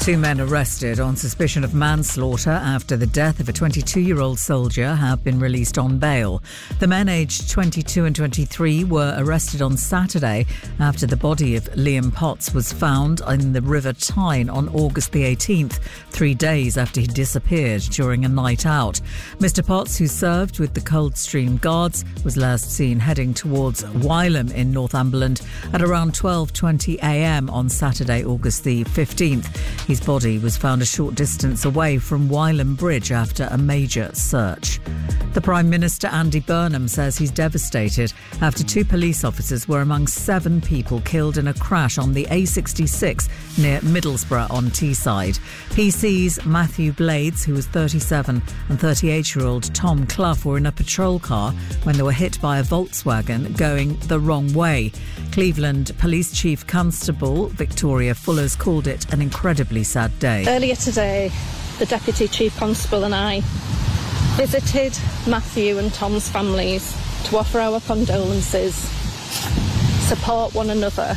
Two men arrested on suspicion of manslaughter after the death of a 22-year-old soldier have been released on bail. The men aged 22 and 23 were arrested on Saturday after the body of Liam Potts was found in the River Tyne on August the 18th, 3 days after he disappeared during a night out. Mr. Potts, who served with the Coldstream Guards, was last seen heading towards Wylam in Northumberland at around 12:20 a.m. on Saturday, August the 15th. His body was found a short distance away from Wylam Bridge after a major search. The Prime Minister, Andy Burnham, says he's devastated after 2 police officers were among 7 people killed in a crash on the A66 near Middlesbrough on Teesside. PC's Matthew Blades, who was 37, and 38-year-old Tom Clough were in a patrol car when they were hit by a Volkswagen going the wrong way. Cleveland Police Chief Constable Victoria Fuller's called it an incredibly sad day. Earlier today, the Deputy Chief Constable and I visited Matthew and Tom's families to offer our condolences, support one another,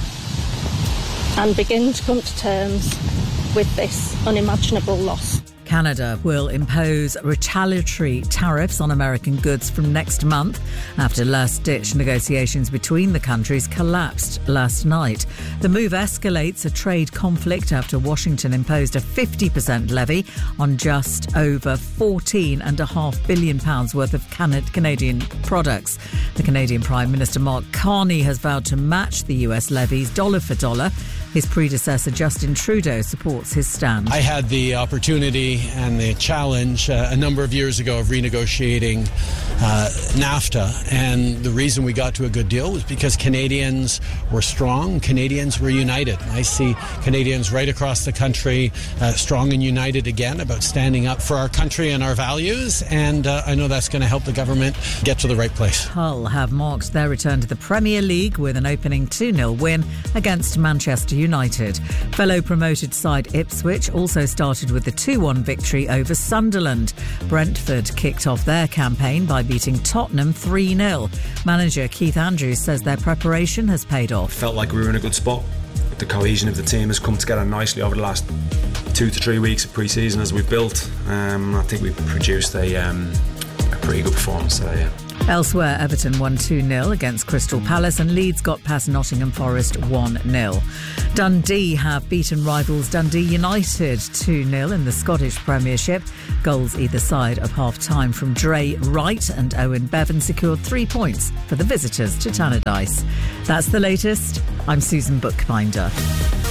and begin to come to terms with this unimaginable loss. Canada will impose retaliatory tariffs on American goods from next month after last-ditch negotiations between the countries collapsed last night. The move escalates a trade conflict after Washington imposed a 50% levy on just over £14.5 billion worth of Canadian products. The Canadian Prime Minister Mark Carney has vowed to match the US levies dollar for dollar. His predecessor Justin Trudeau supports his stand. I had the opportunity and the challenge a number of years ago of renegotiating NAFTA, and the reason we got to a good deal was because Canadians were strong, Canadians were united. I see Canadians right across the country strong and united again about standing up for our country and our values, and I know that's going to help the government get to the right place. Hull have marked their return to the Premier League with an opening 2-0 win against Manchester United. Fellow promoted side Ipswich also started with the 2-1 victory over Sunderland. Brentford kicked off their campaign by beating Tottenham 3-0. Manager Keith Andrews says their preparation has paid off. Felt like we were in a good spot. The cohesion of the team has come together nicely over the last 2 to 3 weeks of pre-season as we've built. I think we've produced a pretty good performance today, yeah. Elsewhere, Everton won 2-0 against Crystal Palace and Leeds got past Nottingham Forest 1-0. Dundee have beaten rivals Dundee United 2-0 in the Scottish Premiership. Goals either side of half-time from Dre Wright and Owen Bevan secured 3 points for the visitors to Tannadice. That's the latest. I'm Susan Bookbinder.